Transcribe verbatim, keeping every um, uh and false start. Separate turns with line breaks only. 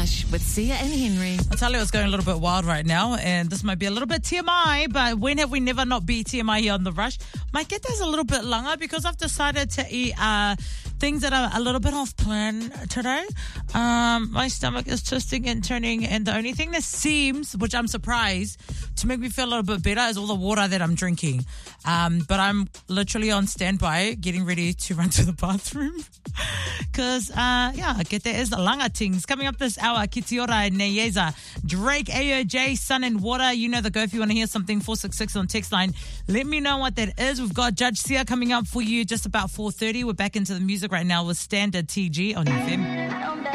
Rush with Sia and Henry.
I'll tell you what's going a little bit wild right now, and this might be a little bit T M I, but when have we never not be T M I here on The Rush? My get is a little bit longer because I've decided to eat uh, things that are a little bit off plan today. Um, my stomach is twisting and turning, and the only thing that seems, which I'm surprised, to make me feel a little bit better is all the water that I'm drinking. Um, but I'm literally on standby, getting ready to run to the bathroom. Because, uh, yeah, get there is the langa things. Coming up this hour, Kitiora and Neyeza, Drake, A O J, Sun and Water. You know the go if you want to hear something, four six six on text line. Let me know what that is. We've got Judge Sia coming up for you just about four thirty. We're back into the music right now with Standard T G on F M.